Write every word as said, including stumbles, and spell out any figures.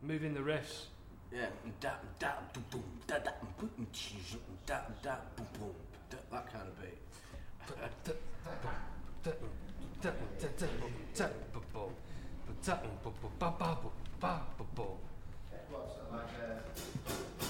moving the riffs. Yeah. That kind of beat. What's it like?